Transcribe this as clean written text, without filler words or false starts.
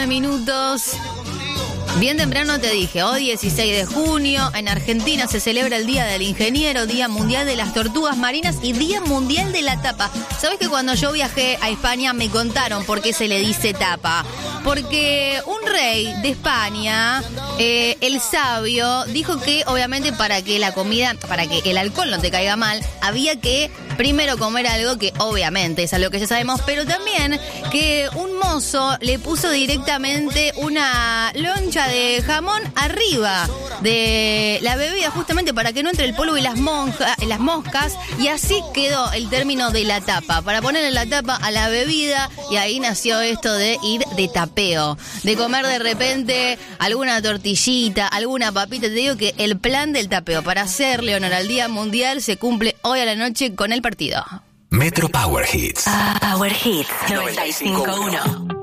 Minutos. Bien temprano te dije, hoy 16 de junio, en Argentina se celebra el Día del Ingeniero, Día Mundial de las Tortugas Marinas y Día Mundial de la Tapa. ¿Sabes que cuando yo viajé a España me contaron por qué se le dice tapa? Porque un rey de España, el sabio, dijo que obviamente para que la comida, para que el alcohol no te caiga mal, había que primero comer algo que obviamente es algo que ya sabemos, pero también que un mozo le puso directamente una loncha de jamón arriba de la bebida justamente para que no entre el polvo y las moscas, y así quedó el término de la tapa, para ponerle la tapa a la bebida, y ahí nació esto de ir de tapeo, de comer de repente alguna tortillita, alguna papita. Te digo que el plan del tapeo para hacerle honor al Día Mundial se cumple hoy a la noche con el partido. Metro Power Hits. Power Hits 95.1.